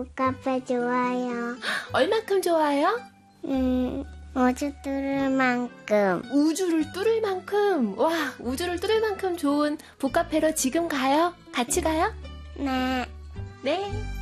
카페 좋아요. 얼만큼 좋아요? 우주 뚫을 만큼. 우주를 뚫을 만큼. 와, 우주를 뚫을 만큼 좋은 북카페로 지금 가요? 같이 가요? 네. 네.